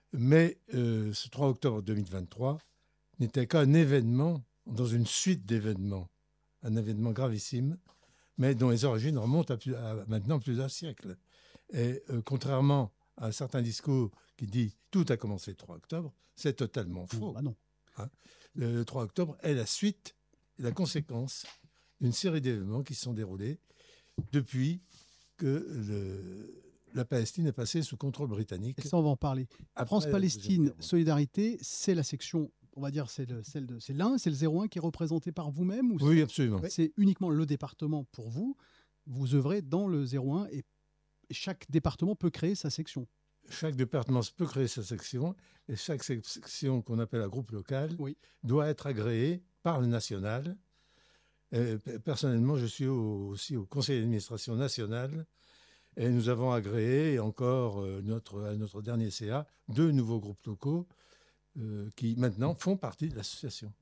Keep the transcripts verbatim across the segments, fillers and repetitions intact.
Mais euh, ce trois octobre deux mille vingt-trois n'était qu'un événement dans une suite d'événements, un événement gravissime, mais dont les origines remontent à, plus, à maintenant plus d'un siècle. Et euh, contrairement à certains discours qui disent tout a commencé le trois octobre, c'est totalement faux. Bah non. Hein, le, le trois octobre est la suite et la conséquence d'une série d'événements qui se sont déroulés depuis que le, la Palestine est passée sous contrôle britannique. Et ça, on va en parler. France-Palestine, Solidarité, c'est la section, on va dire, c'est le, celle de, c'est l'un, c'est le zéro un qui est représenté par vous-même ou Oui, absolument. C'est uniquement le département pour vous. Vous œuvrez dans le zéro un et chaque département peut créer sa section. Chaque département peut créer sa section et chaque section qu'on appelle un groupe local oui. doit être agréée par le national. Et personnellement, je suis au, aussi au conseil d'administration national et nous avons agréé encore euh, notre, à notre dernier C A deux nouveaux groupes locaux euh, qui maintenant font partie de l'association.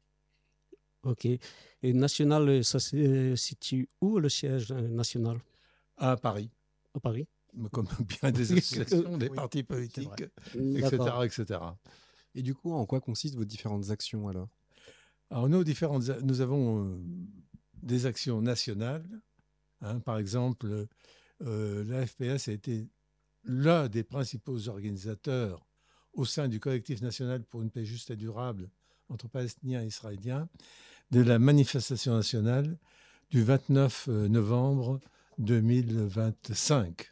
Ok. Et national, ça se situe où le siège national? À Paris. À Paris. Comme bien des associations, des oui, partis politiques, et D'accord. cetera, et cetera. Et du coup, en quoi consistent vos différentes actions alors? Alors, nous, différentes, nous avons euh, des actions nationales. Hein, par exemple, euh, l'A F P S a été l'un des principaux organisateurs au sein du collectif national pour une paix juste et durable entre Palestiniens et Israéliens de la manifestation nationale du vingt-neuf novembre deux mille vingt-cinq.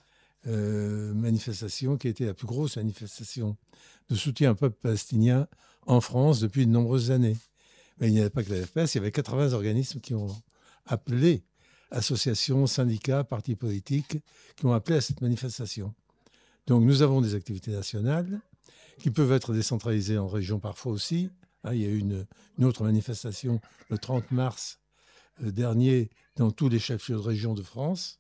Euh, manifestation qui a été la plus grosse manifestation de soutien au peuple palestinien en France depuis de nombreuses années. Mais il n'y avait pas que la F P S, il y avait quatre-vingts organismes qui ont appelé, associations, syndicats, partis politiques, qui ont appelé à cette manifestation. Donc nous avons des activités nationales qui peuvent être décentralisées en région parfois aussi. Hein, il y a eu une, une autre manifestation le trente mars euh, dernier dans tous les chefs-lieux de région de France.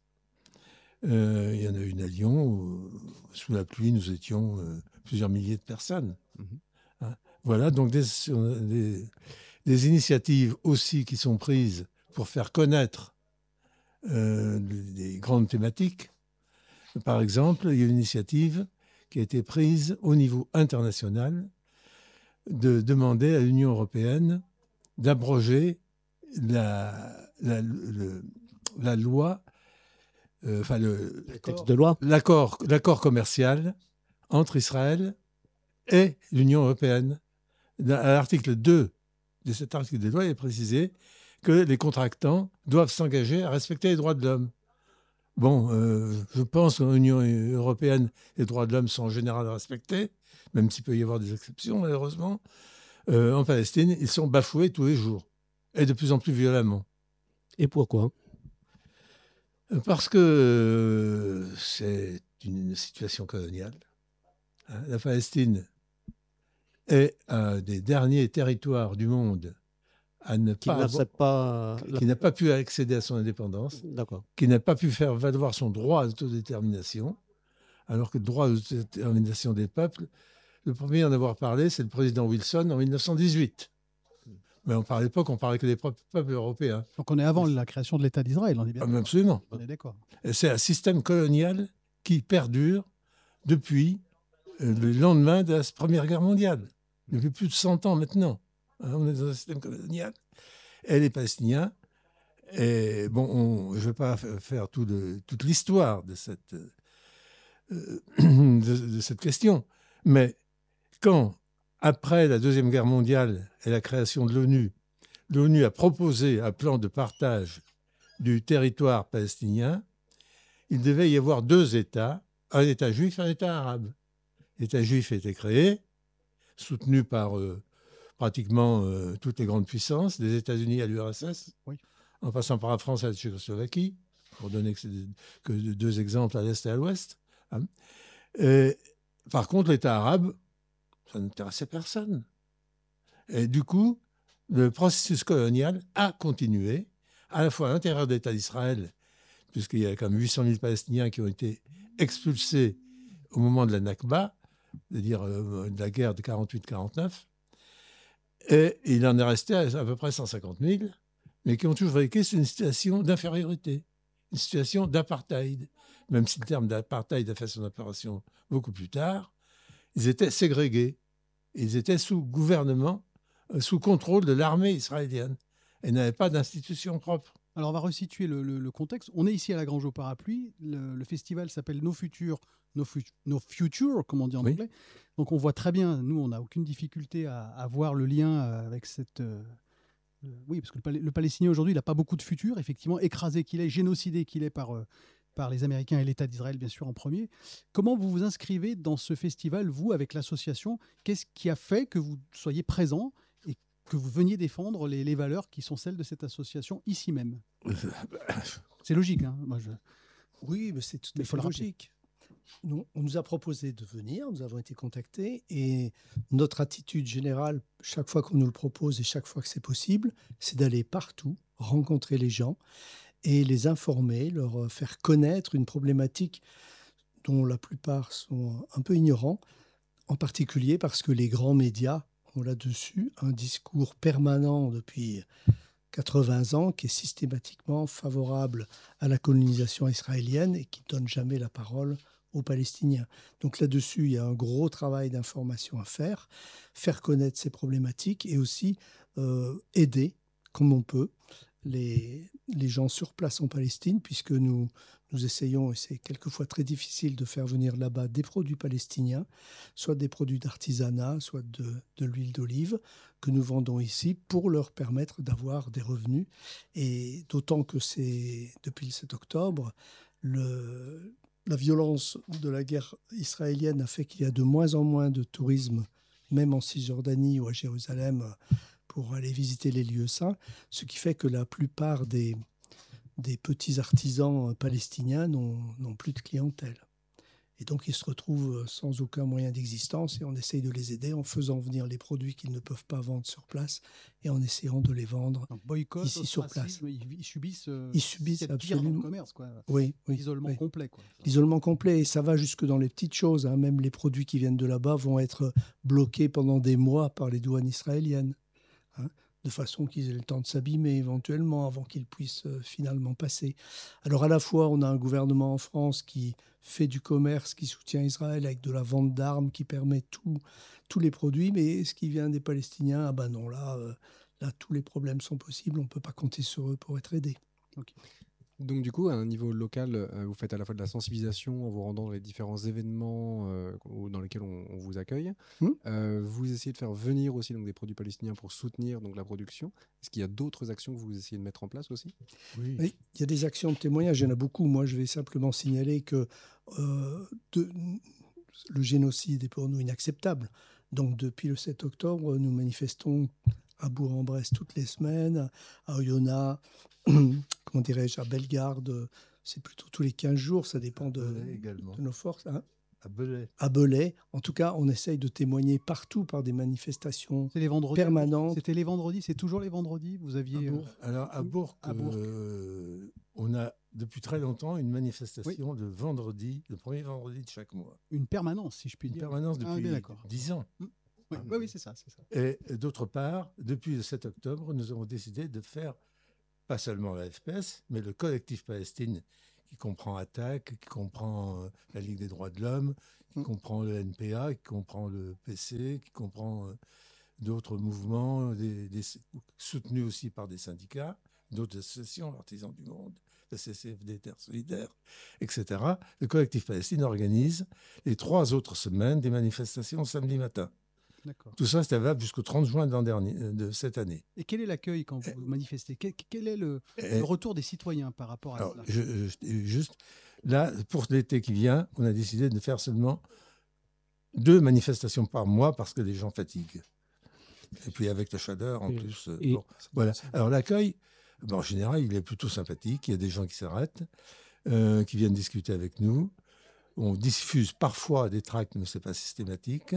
Euh, il y en a une à Lyon, où, sous la pluie, nous étions euh, plusieurs milliers de personnes. Mmh. Hein, voilà, donc des, des, des initiatives aussi qui sont prises pour faire connaître euh, des grandes thématiques. Par exemple, il y a une initiative qui a été prise au niveau international de demander à l'Union européenne d'abroger la, la, le, la loi Euh, enfin le, le texte de loi, l'accord, l'accord commercial entre Israël et l'Union européenne. À l'article deux de cet article de loi, il est précisé que les contractants doivent s'engager à respecter les droits de l'homme. Bon, euh, je pense qu'en Union européenne, les droits de l'homme sont en général respectés, même s'il peut y avoir des exceptions, malheureusement. Euh, en Palestine, ils sont bafoués tous les jours, et de plus en plus violemment. Et pourquoi ? Parce que c'est une situation coloniale. La Palestine est un des derniers territoires du monde à ne qui, pas avoir, pas qui n'a pas pu accéder à son indépendance, D'accord. qui n'a pas pu faire valoir son droit d'autodétermination, alors que le droit d'autodétermination des peuples, le premier à en avoir parlé, c'est le président Wilson en mille neuf cent dix-huit. Mais on, par l'époque, on parlait que des peuples européens. Donc on est avant la création de l'État d'Israël, on est bien ah, absolument. On est d'accord. Et c'est un système colonial qui perdure depuis le lendemain de la Première Guerre mondiale, depuis plus de cent ans maintenant. On est dans un système colonial. Et les Palestiniens, et bon, on, je ne vais pas faire tout de, toute l'histoire de cette, euh, de, de cette question, mais quand, après la Deuxième Guerre mondiale et la création de l'ONU, l'ONU a proposé un plan de partage du territoire palestinien, il devait y avoir deux États, un État juif et un État arabe. L'État juif a été créé, soutenu par euh, pratiquement euh, toutes les grandes puissances, des États-Unis à l'U R S S, oui. En passant par la France et la Tchécoslovaquie, pour donner que, que deux exemples à l'Est et à l'Ouest. Hein. Et, par contre, l'État arabe, ça n'intéressait personne. Et du coup, le processus colonial a continué, à la fois à l'intérieur de l'État d'Israël, puisqu'il y a quand même huit cent mille Palestiniens qui ont été expulsés au moment de la Nakba, c'est-à-dire euh, de la guerre de quarante-huit quarante-neuf, et il en est resté à, à peu près cent cinquante mille, mais qui ont toujours vécu une situation d'infériorité, une situation d'apartheid, même si le terme d'apartheid a fait son apparition beaucoup plus tard. ils étaient ségrégés. Ils étaient sous gouvernement, euh, sous contrôle de l'armée israélienne. Et n'avaient pas d'institution propre. Alors, on va resituer le, le- le contexte. On est ici à la Grange au Parapluie. Le, le festival s'appelle Nos Futurs, Nos, Fu- Nos Futures, comme on dit en Oui. anglais. Donc, on voit très bien, nous, on n'a aucune difficulté à, à voir le lien euh, avec cette... euh, euh, oui, parce que le, Palais- le Palestinien, aujourd'hui, il n'a pas beaucoup de futur, effectivement, écrasé qu'il est, génocidé qu'il est par, euh, par les Américains et l'État d'Israël, bien sûr, en premier. Comment vous vous inscrivez dans ce festival, vous, avec l'association? Qu'est-ce qui a fait que vous soyez présent et que vous veniez défendre les, les valeurs qui sont celles de cette association ici même? C'est logique, hein, moi je... Oui, mais c'est tout Mais à faut fait le rappeler. logique. Nous, on nous a proposé de venir, nous avons été contactés et notre attitude générale, chaque fois qu'on nous le propose et chaque fois que c'est possible, c'est d'aller partout, rencontrer les gens et les informer, leur faire connaître une problématique dont la plupart sont un peu ignorants, en particulier parce que les grands médias ont là-dessus un discours permanent depuis quatre-vingts ans qui est systématiquement favorable à la colonisation israélienne et qui ne donne jamais la parole aux Palestiniens. Donc là-dessus, il y a un gros travail d'information à faire, faire connaître ces problématiques et aussi euh, aider, comme on peut, les, les gens sur place en Palestine, puisque nous, nous essayons, et c'est quelquefois très difficile de faire venir là-bas des produits palestiniens, soit des produits d'artisanat, soit de, de l'huile d'olive, que nous vendons ici pour leur permettre d'avoir des revenus. Et d'autant que c'est depuis le sept octobre, le, la violence de la guerre israélienne a fait qu'il y a de moins en moins de tourisme, même en Cisjordanie ou à Jérusalem, pour aller visiter les lieux saints, ce qui fait que la plupart des, des petits artisans palestiniens n'ont n'ont plus de clientèle. Et donc, ils se retrouvent sans aucun moyen d'existence et on essaye de les aider en faisant venir les produits qu'ils ne peuvent pas vendre sur place et en essayant de les vendre. Donc, boycott, Ici, sur place. ostracisme, Ils, ils subissent, euh, Ils subissent cette pire dans le absolument. commerce, quoi. Oui, oui. L'isolement oui. complet, quoi. L'isolement complet, et ça va jusque dans les petites choses, hein. Même les produits qui viennent de là-bas vont être bloqués pendant des mois par les douanes israéliennes, hein, de façon qu'ils aient le temps de s'abîmer éventuellement avant qu'ils puissent euh, finalement passer. Alors à la fois, on a un gouvernement en France qui fait du commerce, qui soutient Israël avec de la vente d'armes, qui permet tout, tous les produits, mais ce qui vient des Palestiniens, ah ben non, là, euh, là tous les problèmes sont possibles, on ne peut pas compter sur eux pour être aidés. Okay. Donc du coup, à un niveau local, euh, vous faites à la fois de la sensibilisation en vous rendant dans les différents événements euh, dans lesquels on, on vous accueille. Mmh. Euh, vous essayez de faire venir aussi donc, des produits palestiniens pour soutenir donc, la production. Est-ce qu'il y a d'autres actions que vous essayez de mettre en place aussi? Oui. Oui, il y a des actions de témoignage, il y en a beaucoup. Moi, je vais simplement signaler que euh, de, le génocide est pour nous inacceptable. Donc depuis le sept octobre, nous manifestons à Bourg-en-Bresse toutes les semaines, à Oyonnax, comment dirais-je, à Bellegarde, c'est plutôt tous les quinze jours, ça dépend de, de nos forces. Hein. À Belay. À Belay. En tout cas, on essaye de témoigner partout par des manifestations C'est les vendredis. permanentes. C'était les vendredis, c'est toujours les vendredis. Vous aviez. À Bourg. Euh... Alors à Bourg, à Bourg. Euh, on a depuis très longtemps une manifestation oui. de vendredi, le premier vendredi de chaque mois. Une permanence, si je puis une dire. Une permanence depuis ah, dix ans. Mmh. Oui, oui, oui c'est ça, c'est ça. Et d'autre part, depuis le sept octobre, nous avons décidé de faire pas seulement la F P S, mais le collectif Palestine, qui comprend Attaque, qui comprend euh, la Ligue des droits de l'homme, qui mmh. comprend le N P A, qui comprend le P C, qui comprend euh, d'autres mouvements, des, des, soutenus aussi par des syndicats, d'autres associations, l'Artisan du Monde, la C C F D Terre Solidaire, et cetera. Le collectif Palestine organise les trois autres semaines des manifestations samedi matin. Tout ça, c'était valable jusqu'au trente juin de l'an dernier, de cette année. Et quel est l'accueil quand vous et, manifestez? quel, quel est le, et, le retour des citoyens par rapport à alors, cela? je, je, Juste là, pour l'été qui vient, on a décidé de faire seulement deux manifestations par mois parce que les gens fatiguent. Et puis avec la chaleur, en et, plus. Euh, bon, voilà. Alors l'accueil, bon, en général, il est plutôt sympathique. Il y a des gens qui s'arrêtent, euh, qui viennent discuter avec nous. On diffuse parfois des tracts, mais ce n'est pas systématique.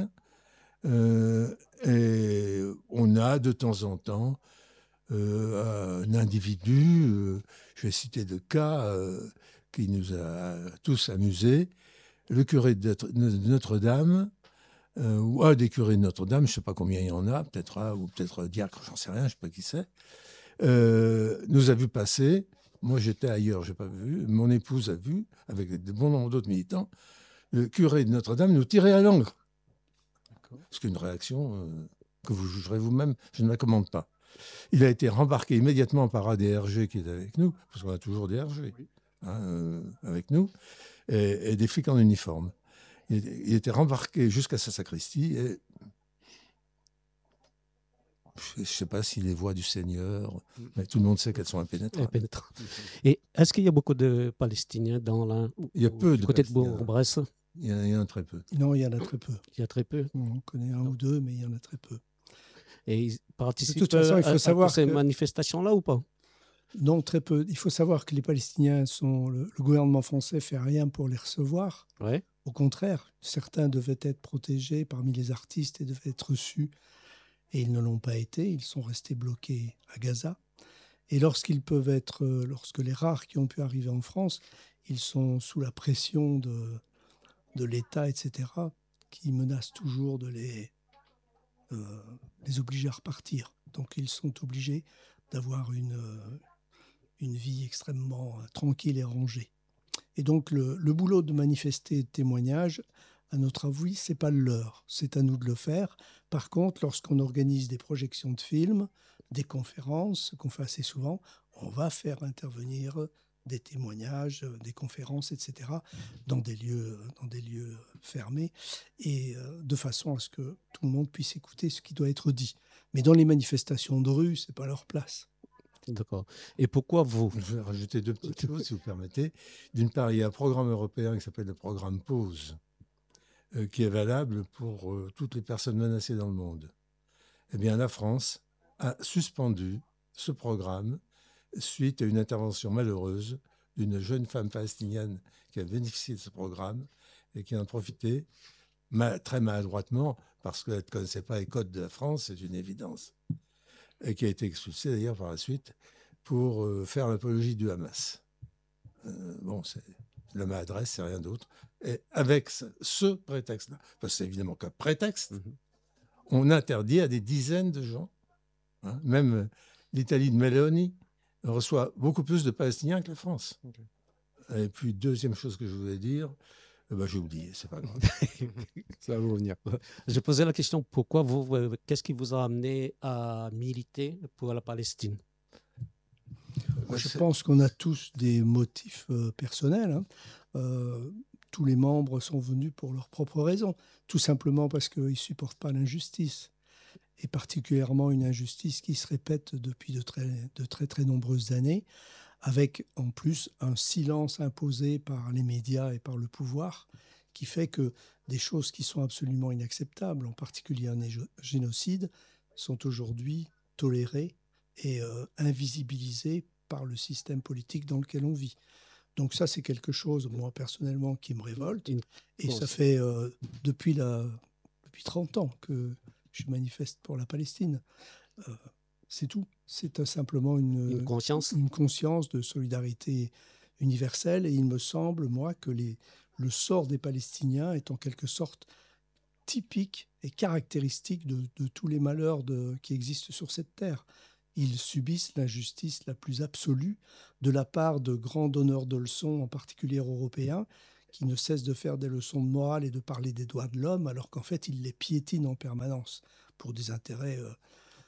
Euh, et on a de temps en temps euh, un individu, euh, je vais citer deux cas, euh, qui nous a tous amusés. Le curé de Notre-Dame, euh, ou un des curés de Notre-Dame, je ne sais pas combien il y en a, peut-être un, ou peut-être un diacre, j'en sais rien, je ne sais pas qui c'est, euh, nous a vu passer. Moi, j'étais ailleurs, je n'ai pas vu. Mon épouse a vu, avec de bon nombre d'autres militants, le curé de Notre-Dame nous tirer à l'encre. C'est une réaction euh, que vous jugerez vous-même, je ne la commande pas. Il a été rembarqué immédiatement par A D R G qui est avec nous, parce qu'on a toujours des R G hein, euh, avec nous, et, et des flics en uniforme. Il, il était rembarqué jusqu'à sa sacristie et je ne sais pas si les voix du Seigneur, mais tout le monde sait qu'elles sont impénétrables. Impénétrables. Et est-ce qu'il y a beaucoup de Palestiniens dans la... Il y a peu du de côté de Palestiniens. Bourg-en-Bresse? Il y, en a, il y en a très peu. Non, il y en a très peu. Il y a très peu. On connaît un ou deux, mais il y en a très peu. Et ils participent De toute façon, il faut à, savoir à ces que- manifestations-là ou pas? Non, très peu. Il faut savoir que les Palestiniens sont. Le, le gouvernement français fait rien pour les recevoir. Ouais. Au contraire, certains devaient être protégés parmi les artistes et devaient être reçus. Et ils ne l'ont pas été. Ils sont restés bloqués à Gaza. Et lorsqu'ils peuvent être. euh, Lorsque les rares qui ont pu arriver en France, ils sont sous la pression de, de l'État, et cetera, qui menace toujours de les, euh, les obliger à repartir. Donc ils sont obligés d'avoir une, euh, une vie extrêmement euh, tranquille et rangée. Et donc le, le boulot de manifester de témoignage, à notre avis, c'est pas le leur, c'est à nous de le faire. Par contre, lorsqu'on organise des projections de films, des conférences, ce qu'on fait assez souvent, on va faire intervenir des témoignages, euh, des conférences, et cetera, dans des lieux, dans des lieux fermés, et euh, de façon à ce que tout le monde puisse écouter ce qui doit être dit. Mais dans les manifestations de rue, c'est pas leur place. D'accord. Et pourquoi vous? Je vais rajouter deux petites choses, si vous permettez. D'une part, il y a un programme européen qui s'appelle le programme PAUSE, euh, qui est valable pour euh, toutes les personnes menacées dans le monde. Eh bien, la France a suspendu ce programme suite à une intervention malheureuse d'une jeune femme palestinienne qui a bénéficié de ce programme et qui en a profité ma- très maladroitement parce qu'elle ne connaissait pas les codes de la France, c'est une évidence, et qui a été expulsée d'ailleurs par la suite pour euh, faire l'apologie du Hamas. Euh, bon, c'est de la maladresse, c'est rien d'autre. Et avec ce, ce prétexte-là, parce que c'est évidemment qu'un prétexte, Mhm. on interdit à des dizaines de gens, hein, même euh, l'Italie de Meloni reçoit beaucoup plus de Palestiniens que la France. Ok. Et puis, deuxième chose que je voulais dire, eh ben, j'ai oublié, c'est pas grave. Ça va vous revenir. Je posais la question, pourquoi vous, euh, qu'est-ce qui vous a amené à militer pour la Palestine? Moi, je C'est- pense qu'on a tous des motifs euh, personnels. hein. Euh, tous les membres sont venus pour leurs propres raisons, tout simplement parce qu'ils ne supportent pas l'injustice, et particulièrement une injustice qui se répète depuis de très, de très, très nombreuses années, avec en plus un silence imposé par les médias et par le pouvoir, qui fait que des choses qui sont absolument inacceptables, en particulier un égo- génocide, sont aujourd'hui tolérées et euh, invisibilisées par le système politique dans lequel on vit. Donc ça, c'est quelque chose, moi, personnellement, qui me révolte. Une- Et Bon, ça c'est- fait euh, depuis, la, depuis trente ans que je manifeste pour la Palestine. Euh, c'est tout. C'est euh, simplement une, Une conscience? une conscience de solidarité universelle. Et il me semble, moi, que les, le sort des Palestiniens est en quelque sorte typique et caractéristique de, de tous les malheurs de, qui existent sur cette terre. Ils subissent l'injustice la plus absolue de la part de grands donneurs de leçons, en particulier européens, qui ne cessent de faire des leçons de morale et de parler des droits de l'homme, alors qu'en fait, ils les piétinent en permanence pour des intérêts euh,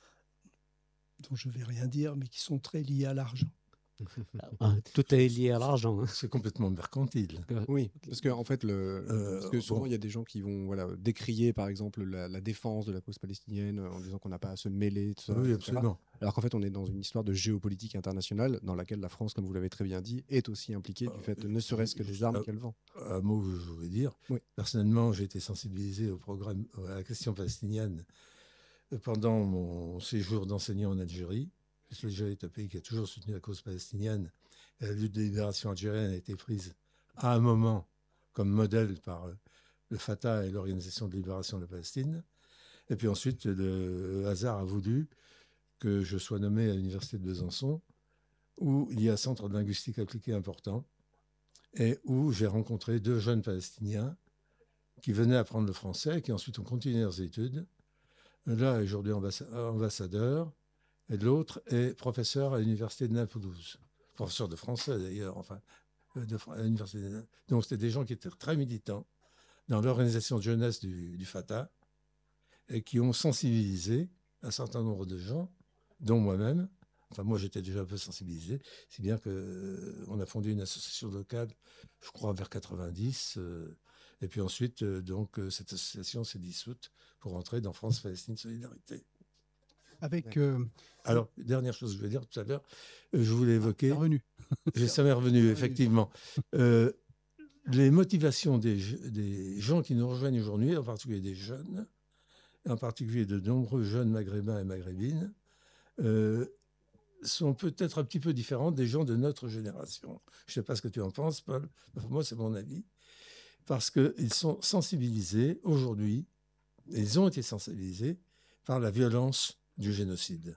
dont je ne vais rien dire, mais qui sont très liés à l'argent. Ah, tout est lié à l'argent. hein. C'est complètement mercantile. Oui, parce que en fait, le, Euh, parce que souvent bon. il y a des gens qui vont voilà décrier par exemple la, la défense de la cause palestinienne en disant qu'on n'a pas à se mêler de ça, Oui, et cetera. absolument. Alors qu'en fait, on est dans une histoire de géopolitique internationale dans laquelle la France, comme vous l'avez très bien dit, est aussi impliquée du Euh, fait, ne serait-ce que des armes euh, qu'elle vend. Un mot que je voulais dire. Oui. Personnellement, j'ai été sensibilisé au programme, à la question palestinienne pendant mon séjour d'enseignant en Algérie. Parce que l'Algérie est un pays qui a toujours soutenu la cause palestinienne. Et la lutte de libération algérienne a été prise à un moment comme modèle par le Fatah et l'Organisation de libération de la Palestine. Et puis ensuite, le hasard a voulu que je sois nommé à l'Université de Besançon, où il y a un centre de linguistique appliquée important, et où j'ai rencontré deux jeunes Palestiniens qui venaient apprendre le français, qui ensuite ont continué leurs études. L'un est aujourd'hui ambassa- ambassadeur, et l'autre est professeur à l'Université de Naplouse, professeur de français d'ailleurs, enfin, euh, de, Fran- à l'Université de Naplouse. Donc c'était des gens qui étaient très militants dans l'organisation de jeunesse du, du Fatah, et qui ont sensibilisé un certain nombre de gens, dont moi-même. Enfin, moi, j'étais déjà un peu sensibilisé, si bien qu'on euh, a fondé une association locale, je crois, vers quatre-vingt-dix. Euh, et puis ensuite, euh, donc, euh, cette association s'est dissoute pour entrer dans France-Palestine Solidarité. Avec. Euh, Alors, dernière chose que je voulais dire tout à l'heure, euh, je voulais évoquer. C'est revenu. Ça m'est revenu, effectivement. Euh, les motivations des, des gens qui nous rejoignent aujourd'hui, en particulier des jeunes, en particulier de nombreux jeunes maghrébins et maghrébines, euh, sont peut-être un petit peu différentes des gens de notre génération. Je ne sais pas ce que tu en penses, Paul. Pour moi, c'est mon avis. Parce qu'ils sont sensibilisés aujourd'hui, ils ont été sensibilisés par la violence du génocide.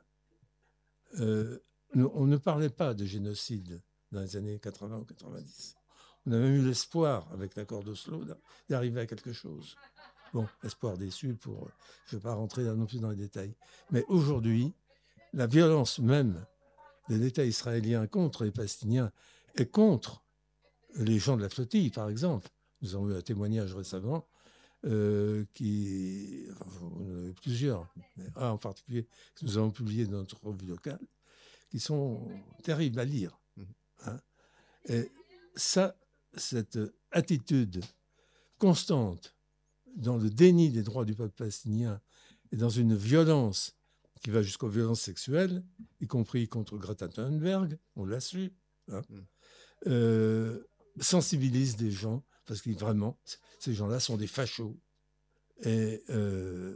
Euh, on ne parlait pas de génocide dans les années quatre-vingts ou quatre-vingt-dix. On a même eu l'espoir, avec l'accord d'Oslo, d'arriver à quelque chose. Bon, espoir déçu pour... Je ne vais pas rentrer non plus dans les détails. Mais aujourd'hui, la violence même de l'État israélien contre les Palestiniens et contre les gens de la flottille, par exemple. Nous avons eu un témoignage récemment euh, qui... Enfin, on en a eu plusieurs, mais un en particulier que nous avons publié dans notre revue locale, qui sont terribles à lire. Hein. Et ça, cette attitude constante dans le déni des droits du peuple palestinien et dans une violence qui va jusqu'aux violences sexuelles, y compris contre Greta Thunberg, on l'a su, hein, mm. euh, sensibilise des gens, parce que vraiment, ces gens-là sont des fachos. Et euh,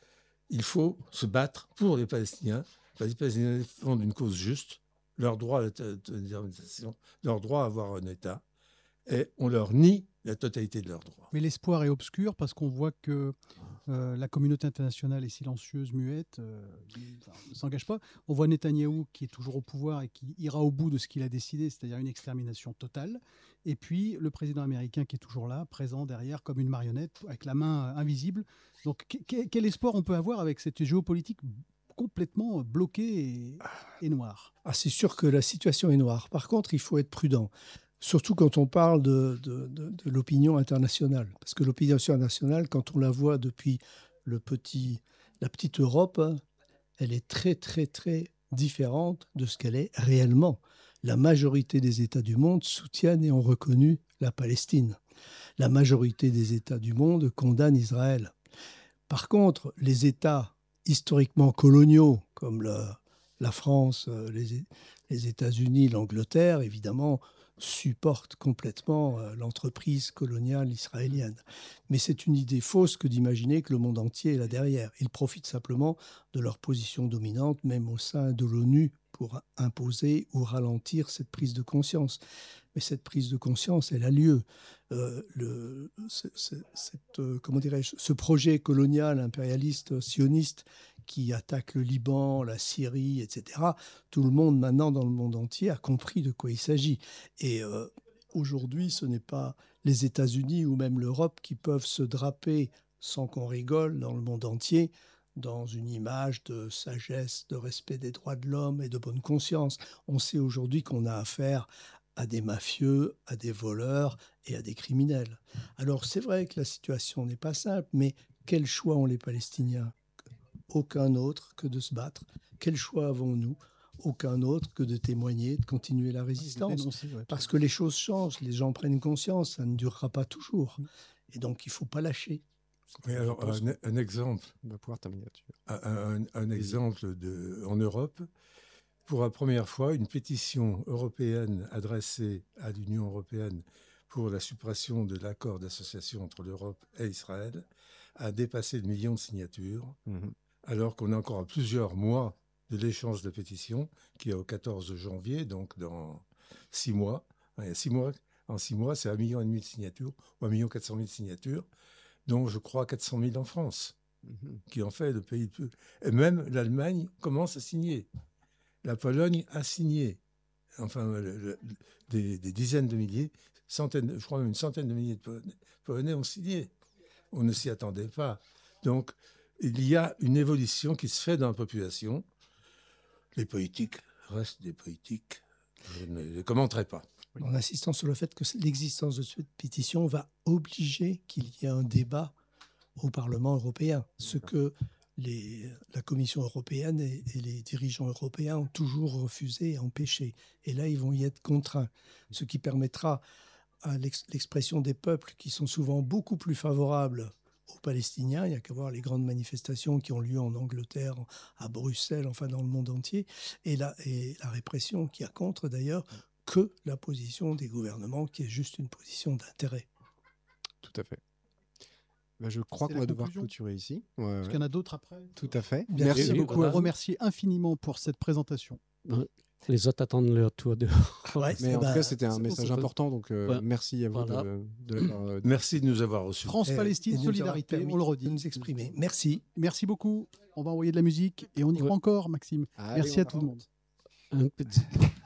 il faut se battre pour les Palestiniens. Les Palestiniens défendent une cause juste, leur droit à l'autonomisation, leur droit à avoir un État, et on leur nie la totalité de leurs droits. Mais l'espoir est obscur parce qu'on voit que euh, la communauté internationale est silencieuse, muette, euh, enfin, ne s'engage pas. On voit Netanyahou qui est toujours au pouvoir et qui ira au bout de ce qu'il a décidé, c'est-à-dire une extermination totale. Et puis le président américain qui est toujours là, présent derrière comme une marionnette, avec la main invisible. Donc quel espoir on peut avoir avec cette géopolitique complètement bloquée et, et noire? Ah, c'est sûr que la situation est noire. Par contre, il faut être prudent. Surtout quand on parle de, de, de, de l'opinion internationale. Parce que l'opinion internationale, quand on la voit depuis le petit, la petite Europe, elle est très, très, très différente de ce qu'elle est réellement. La majorité des États du monde soutiennent et ont reconnu la Palestine. La majorité des États du monde condamnent Israël. Par contre, les États historiquement coloniaux, comme le, la France, les, les États-Unis, l'Angleterre, évidemment, supportent complètement euh, l'entreprise coloniale israélienne. Mais c'est une idée fausse que d'imaginer que le monde entier est là derrière. Ils profitent simplement de leur position dominante, même au sein de l'ONU, pour imposer ou ralentir cette prise de conscience. Mais cette prise de conscience, elle a lieu. Euh, le, c'est, c'est, cette, euh, comment dirais-je, ce projet colonial, impérialiste, sioniste, qui attaque le Liban, la Syrie, et cetera. Tout le monde, maintenant, dans le monde entier, a compris de quoi il s'agit. Et euh, aujourd'hui, ce n'est pas les États-Unis ou même l'Europe qui peuvent se draper, sans qu'on rigole, dans le monde entier, dans une image de sagesse, de respect des droits de l'homme et de bonne conscience. On sait aujourd'hui qu'on a affaire à des mafieux, à des voleurs et à des criminels. Alors, c'est vrai que la situation n'est pas simple, mais quel choix ont les Palestiniens ? Aucun autre que de se battre. Quel choix avons-nous ? Aucun autre que de témoigner, de continuer la résistance. Dénoncer, ouais. Parce que les choses changent, les gens prennent conscience, ça ne durera pas toujours. Et donc, il ne faut pas lâcher. Mais alors, un, un exemple, on va pouvoir terminer là-dessus. Un, un, un exemple de, en Europe, pour la première fois, une pétition européenne adressée à l'Union européenne pour la suppression de l'accord d'association entre l'Europe et Israël a dépassé le million de signatures. Mmh. Alors qu'on est encore à plusieurs mois de l'échange de pétitions, qui est au quatorze janvier, donc dans six mois. Il y a six mois en six mois, c'est un million et demi de signatures, ou un million quatre cent mille signatures, dont je crois quatre cent mille en France, mmh. qui en fait le pays le plus... Et même l'Allemagne commence à signer. La Pologne a signé. Enfin, le, le, des, des dizaines de milliers, centaines, je crois même une centaine de milliers de Polonais, Polonais ont signé. On ne s'y attendait pas. Donc, il y a une évolution qui se fait dans la population. Les politiques restent des politiques. Je ne les commenterai pas. En insistant sur le fait que l'existence de cette pétition va obliger qu'il y ait un débat au Parlement européen, ce que les, la Commission européenne et, et les dirigeants européens ont toujours refusé et empêché. Et là, ils vont y être contraints, ce qui permettra à l'ex- l'expression des peuples qui sont souvent beaucoup plus favorables aux Palestiniens. Il n'y a qu'à voir les grandes manifestations qui ont lieu en Angleterre, à Bruxelles, enfin dans le monde entier, et la, et la répression qui a contre d'ailleurs que la position des gouvernements qui est juste une position d'intérêt. Tout à fait. Bah, je crois C'est qu'on la va devoir conclusion clôturer ici. Ouais, Parce ouais. qu'il y en a d'autres après. Tout à fait. Bien Merci sûr. beaucoup. On à va vous. remercier infiniment pour cette présentation. Les autres attendent leur tour de. Ouais, Mais eh en ben, tout cas, c'était un c'est- message c'est- important. Donc, euh, Ouais. merci à vous Voilà. de, de l'avoir, euh, Merci de nous avoir reçus. et- France-Palestine, et de nous avoir solidarité, permis on le redit. de nous exprimer. Merci. Merci beaucoup. On va envoyer de la musique et on y Ouais. croit encore, Maxime. Allez, Merci on à va tout le monde. Un petit.